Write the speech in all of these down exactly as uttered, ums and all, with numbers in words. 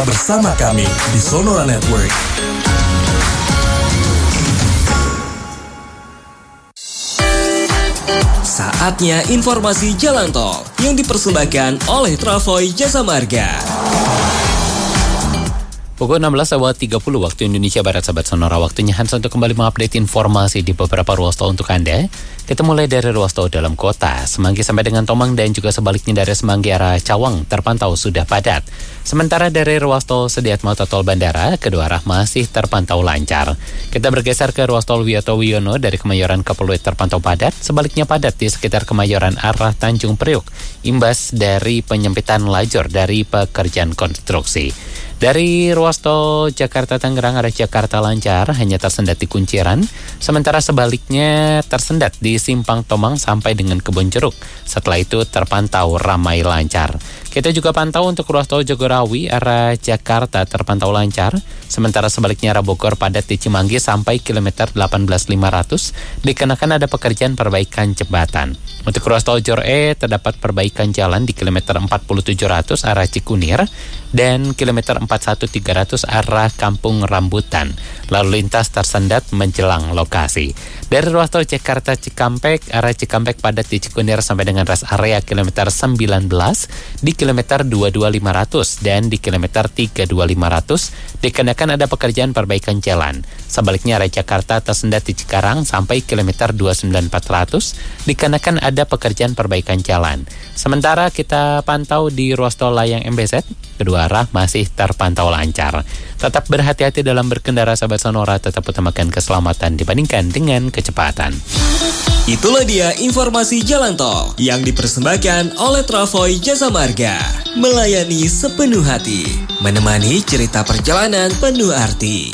Tetap bersama kami di Sonora Network. Saatnya informasi jalan tol yang dipersembahkan oleh Travoy Jasa Marga. Pukul enam belas tiga puluh waktu Indonesia Barat, sahabat Sonora. Waktunya Hans untuk kembali mengupdate informasi di beberapa ruas tol untuk Anda. Kita mulai dari ruas tol dalam kota, Semanggi sampai dengan Tomang dan juga sebaliknya dari Semanggi arah Cawang terpantau sudah padat. Sementara dari ruas tol Sediatmo atau tol bandara, kedua arah masih terpantau lancar. Kita bergeser ke ruas tol Wiyoto Wiono dari Kemayoran ke Pluit terpantau padat, sebaliknya padat di sekitar Kemayoran arah Tanjung Priuk, imbas dari penyempitan lajur dari pekerjaan konstruksi. Dari ruas tol Jakarta Tangerang arah Jakarta lancar, hanya tersendat di Kunciran. Sementara sebaliknya tersendat di Simpang Tomang sampai dengan Kebon Jeruk. Setelah itu terpantau ramai lancar. Kita juga pantau untuk ruas tol Jagorawi arah Jakarta terpantau lancar. Sementara sebaliknya arah Bogor padat di Cimanggi sampai kilometer delapan belas lima ratus dikarenakan ada pekerjaan perbaikan jembatan. Untuk ruas tol Jor E terdapat perbaikan jalan di kilometer empat puluh tujuh ratus arah Cikunir dan kilometer empat puluh satu tiga ratus arah Kampung Rambutan. Lalu lintas tersendat menjelang lokasi. Dari ruas tol Jakarta Cikampek arah Cikampek padat di Cikunir sampai dengan rest area kilometer sembilan belas di kilometer dua puluh dua lima ratus dan di kilometer tiga puluh dua lima ratus dikarenakan ada pekerjaan perbaikan jalan. Sebaliknya arah Jakarta tersendat di Cikarang sampai kilometer dua puluh sembilan empat ratus dikarenakan ada pekerjaan perbaikan jalan. Sementara kita pantau di ruas tol Layang M B Z, kedua arah masih terpantau lancar. Tetap berhati-hati dalam berkendara, sahabat Sonora, tetap utamakan keselamatan dibandingkan dengan kecepatan. Itulah dia informasi jalan tol yang dipersembahkan oleh Travoy Jasa Marga. Melayani sepenuh hati, menemani cerita perjalanan penuh arti.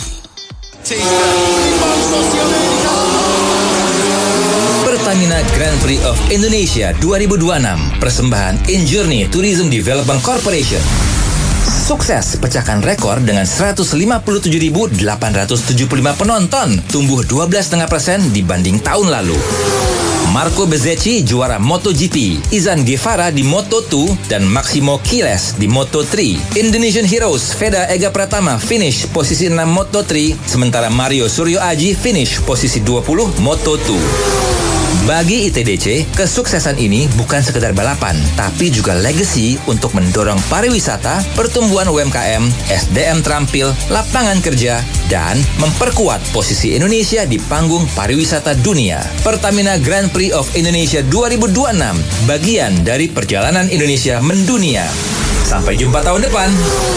Pertamina Grand Prix of Indonesia dua ribu dua puluh enam, persembahan Injourney Tourism Development Corporation. Sukses pecahkan rekor dengan seratus lima puluh tujuh ribu delapan ratus tujuh puluh lima penonton, tumbuh dua belas koma lima persen dibanding tahun lalu. Marco Bezzecchi juara MotoGP, Izan Guevara di Moto dua dan Maximo Quiles di Moto tiga. Indonesian Heroes Veda Ega Pratama finish posisi enam Moto tiga, sementara Mario Suryo Aji finish posisi dua puluh Moto dua. Bagi I T D C, kesuksesan ini bukan sekedar balapan, tapi juga legacy untuk mendorong pariwisata, pertumbuhan U M K M, S D M terampil, lapangan kerja, dan memperkuat posisi Indonesia di panggung pariwisata dunia. Pertamina Grand Prix of Indonesia dua ribu dua puluh enam, bagian dari perjalanan Indonesia mendunia. Sampai jumpa tahun depan.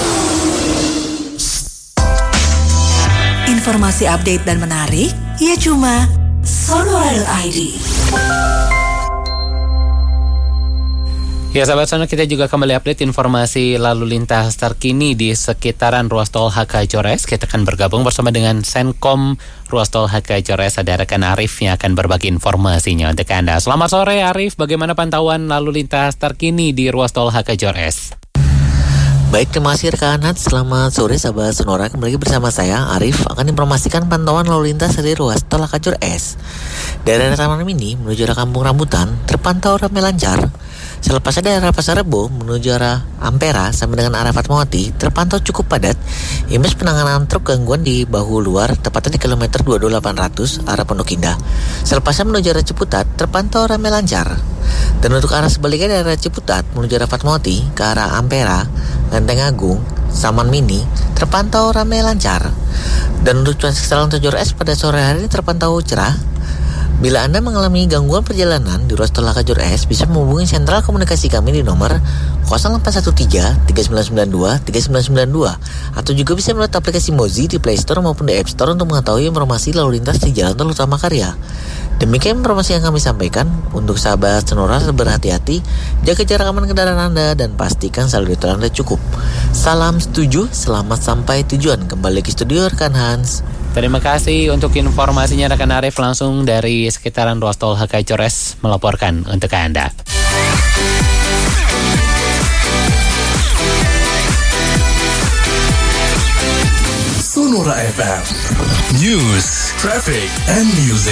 Informasi update dan menarik, ya cuma Sonora dot I D. Ya, sahabat Sonora, kita juga kembali update informasi lalu lintas terkini di sekitaran ruas tol H K Jores. Kita akan bergabung bersama dengan Senkom ruas tol H K Jores. Ada rekan Arif yang akan berbagi informasinya untuk Anda. Selamat sore Arif, bagaimana pantauan lalu lintas terkini di ruas tol H K Jores? Baik, terima kasih rekan Hans. Selamat sore sahabat Sonora. Kembali bersama saya Arif akan informasikan pantauan lalu lintas dari ruas tol H K Jores. Dari arah Taman Mini menuju arah Kampung Rambutan terpantau ramai lancar. Selepasnya dari arah Pasar Rebo menuju arah Ampera sampai dengan arah Fatmawati terpantau cukup padat. Imbas penanganan truk gangguan di bahu luar tepatnya di kilometer dua puluh dua delapan ratus arah Pondok Indah. Selepasnya menuju arah Ciputat terpantau ramai lancar. Dan untuk arah sebaliknya dari arah Ciputat menuju arah Fatmawati ke arah Ampera, Lenteng Agung, Saman Mini terpantau ramai lancar. Dan untuk cuaca eksternal Jor S pada sore hari ini terpantau cerah. Bila Anda mengalami gangguan perjalanan di ruas tol H K Jores, bisa menghubungi sentral komunikasi kami di nomor nol delapan satu tiga tiga sembilan sembilan dua tiga sembilan sembilan dua atau juga bisa melalui aplikasi Mozi di Play Store maupun di App Store untuk mengetahui informasi lalu lintas di Jalan Tol Utama Karya. Demikian informasi yang kami sampaikan. Untuk sahabat Sonora, berhati-hati, jaga jarak aman kendaraan Anda dan pastikan saldo data Anda cukup. Salam setuju, selamat sampai tujuan. Kembali ke studio rekan Hans. Terima kasih untuk informasinya rekan Arif langsung dari sekitaran ruas tol H K Jores melaporkan untuk Anda. Sonora F M News, Traffic, and Music.